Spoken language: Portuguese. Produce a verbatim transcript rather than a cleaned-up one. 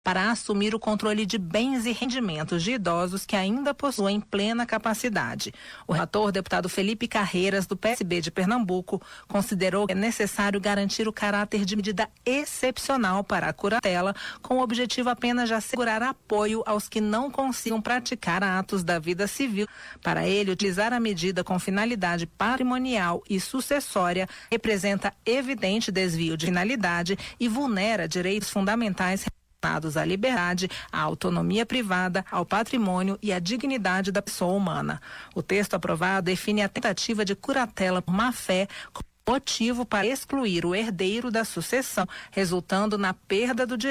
para assumir o controle de bens e rendimentos de idosos que ainda possuem plena capacidade. O relator, deputado Felipe Carreiras, do P S B de Pernambuco, considerou que é necessário garantir o caráter de medida excepcional para a curatela, com o objetivo apenas de assegurar apoio aos que não consigam praticar atos da vida civil. Para ele, utilizar a medida com finalidade patrimonial e sucessória representa evidente desvio de finalidade e vulnera direitos fundamentais relacionados à liberdade, à autonomia privada, ao patrimônio e à dignidade da pessoa humana. O texto aprovado define a tentativa de curatela por má-fé como motivo para excluir o herdeiro da sucessão, resultando na perda do direito